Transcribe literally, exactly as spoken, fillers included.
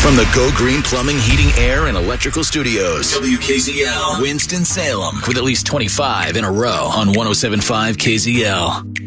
From the Go Green Plumbing, Heating, Air, and Electrical Studios. W K Z L, Winston-Salem, with at least twenty-five in a row on one oh seven point five K Z L.